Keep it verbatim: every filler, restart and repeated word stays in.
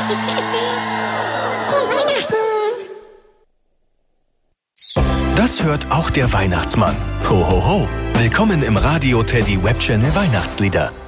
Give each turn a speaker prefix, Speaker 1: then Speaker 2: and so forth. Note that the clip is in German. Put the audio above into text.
Speaker 1: Das hört auch der Weihnachtsmann. Ho, ho, ho. Willkommen im Radio Teddy Webchannel Weihnachtslieder.